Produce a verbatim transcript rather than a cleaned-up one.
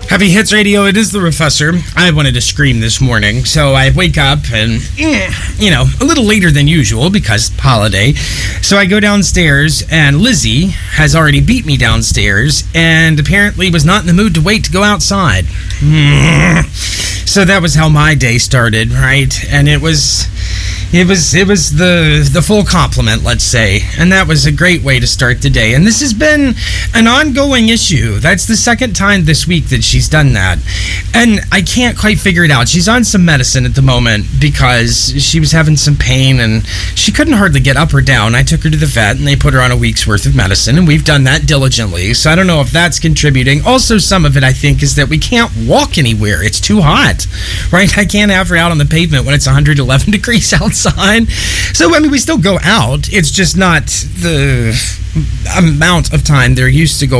Happy Hits Radio, it is the Professor. I wanted to scream this morning, so I wake up and, you know, a little later than usual because holiday. So I go downstairs, and Lizzie has already beat me downstairs and apparently was not in the mood to wait to go outside. So that was how my day started, right? And it was... It was it was the the full complement, let's say, and that was a great way to start the day. And this has been an ongoing issue. That's the second time this week that she's done that, and I can't quite figure it out. She's on some medicine at the moment because she was having some pain and she couldn't hardly get up or down. I took her to the vet and they put her on a week's worth of medicine, and we've done that diligently. So I don't know if that's contributing. Also, some of it I think is that we can't walk anywhere. It's too hot, right? I can't have her out on the pavement when it's one hundred eleven degrees outside. So, I mean, we still go out. It's just not the amount of time they're used to go